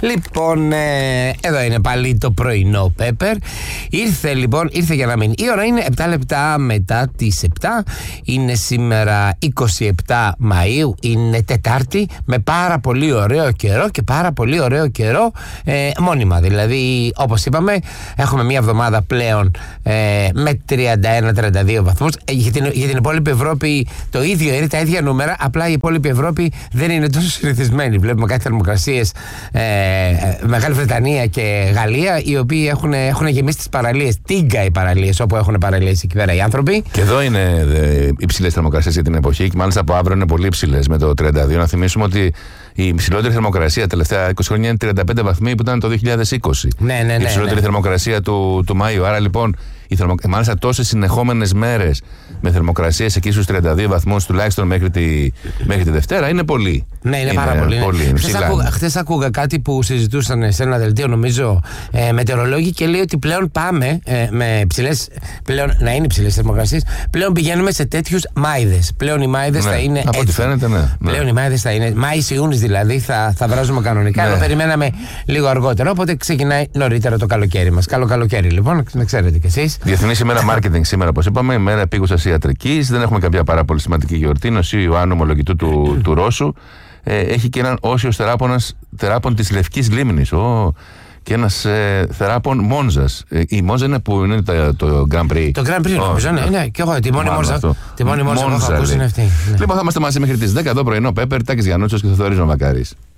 Λοιπόν, εδώ είναι πάλι το πρωινό Pepper. Ήρθε για να μείνει. Η ώρα είναι 7 λεπτά μετά τις 7. Είναι σήμερα 27 Μαΐου. Είναι Τετάρτη με πάρα πολύ ωραίο καιρό και πάρα πολύ ωραίο καιρό μόνιμα. Δηλαδή, όπως είπαμε, έχουμε μια εβδομάδα πλέον με 31-32 βαθμούς. Για την υπόλοιπη Ευρώπη το ίδιο είναι, τα ίδια νούμερα. Απλά η υπόλοιπη Ευρώπη δεν είναι τόσο συνηθισμένη. Βλέπουμε κάτι θερμοκρασίες Μεγάλη Βρετανία και Γαλλία, οι οποίοι έχουν γεμίσει τις παραλίες. Τίγκα οι παραλίες, όπου έχουν παραλίες εκεί πέρα οι άνθρωποι. Και εδώ είναι υψηλές θερμοκρασίες για την εποχή, και μάλιστα από αύριο είναι πολύ υψηλές με το 32. Να θυμίσουμε ότι η υψηλότερη θερμοκρασία τα τελευταία 20 χρόνια είναι 35 βαθμοί που ήταν το 2020. Ναι. Η υψηλότερη θερμοκρασία του Μάιου. Άρα λοιπόν, μάλιστα τόσες συνεχόμενες μέρες με θερμοκρασίες εκεί στους 32 βαθμούς τουλάχιστον μέχρι τη Δευτέρα είναι πολύ. Ναι, είναι πάρα πολύ. Χθες άκουγα κάτι που συζητούσαν σε ένα δελτίο, νομίζω, μετεωρολόγοι, και λέει ότι πλέον πάμε με πλέον να είναι υψηλές θερμοκρασίες. Πλέον πηγαίνουμε σε τέτοιους Μάιδες. Πλέον οι Μάιδες θα είναι. Από ό,τι φαίνεται, ναι. Πλέον οι Μάιδες θα είναι. Μάης-Ιούνις δηλαδή θα βράζουμε κανονικά. Ενώ περιμέναμε λίγο αργότερα. Οπότε ξεκινάει νωρίτερα το καλοκαίρι μας. Καλό καλοκαίρι, λοιπόν, να ξέρετε κι εσείς. Διεθνής ημέρα marketing σήμερα, όπως είπαμε, ημέρα επίγουσας ιατρικής. Δεν έχουμε κάποια πάρα πολύ σημαντική γιορτή. Είναι ο Ιωάννου Ομολογητού του Ρώσου. Έχει και έναν όσιος θεράπων της Λευκής Λίμνης. Και ένας θεράπων Μόνζας. Η Μόνζα είναι που είναι το Grand Prix. Το Grand Prix, νομίζω, ναι. Και εγώ τη μόνη Μόνζα που έχω ακούσει είναι αυτή. Λοιπόν, θα είμαστε μαζί μέχρι τις 10 εδώ πρωινό Pepper, Τάκης Γιαννούτσος και Θοδωρής Μαυροκάρης.